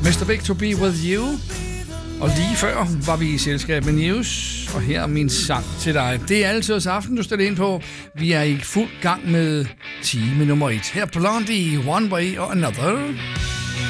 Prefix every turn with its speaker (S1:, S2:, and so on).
S1: Mr. Big to be with you. Og lige før var vi i selskab med News, og her er min sang til dig. Det er altid aften, du stiller ind på. Vi er i fuld gang med time nummer 1. Her Blondie, One Way or Another.